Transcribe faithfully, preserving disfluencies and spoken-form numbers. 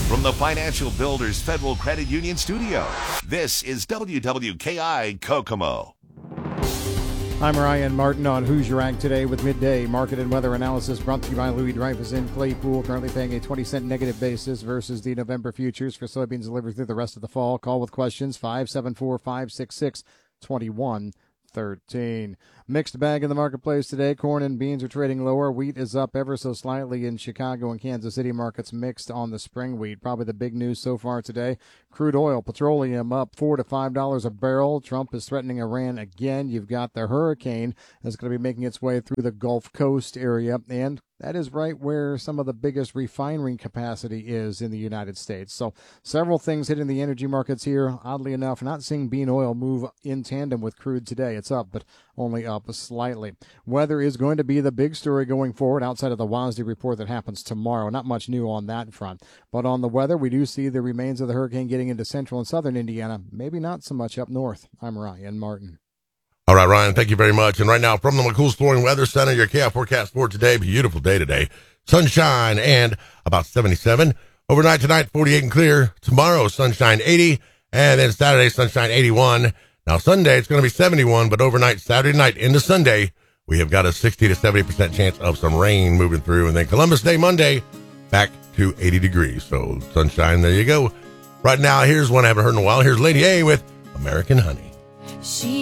From the Financial Builders Federal Credit Union studio, this is W W K I Kokomo. I'm Ryan Martin on Who's Your Rank today with midday market and weather analysis brought to you by Louis Dreyfus in Claypool, currently paying a twenty cent negative basis versus the November futures for soybeans delivered through the rest of the fall. Call with questions five seven four, five six six, two one one three. Mixed bag in the marketplace today. Corn and beans are trading lower. Wheat is up ever so slightly in Chicago and Kansas City markets, mixed on the spring wheat. Probably the big news so far today. Crude oil, petroleum up four to five dollars a barrel. Trump is threatening Iran again. You've got the hurricane that's going to be making its way through the Gulf Coast area, and that is right where some of the biggest refining capacity is in the United States. So several things hitting the energy markets here. Oddly enough, not seeing bean oil move in tandem with crude today. It's up, but only up slightly. Weather is going to be the big story going forward outside of the WASDE report that happens tomorrow. Not much new on that front. But on the weather, we do see the remains of the hurricane getting into central and southern Indiana. Maybe not so much up north. I'm Ryan Martin. All right, Ryan, thank you very much. And right now from the McCool's Flooring Weather Center, your K I forecast for today. Beautiful day today. Sunshine and about seventy-seven. Overnight tonight, forty-eight and clear. Tomorrow, sunshine eighty. And then Saturday, sunshine eighty-one. Now Sunday, it's going to be seventy-one, but overnight, Saturday night into Sunday, we have got a sixty to seventy percent chance of some rain moving through. And then Columbus Day, Monday, back to eighty degrees. So sunshine, there you go. Right now, here's one I haven't heard in a while. Here's Lady A with American Honey. She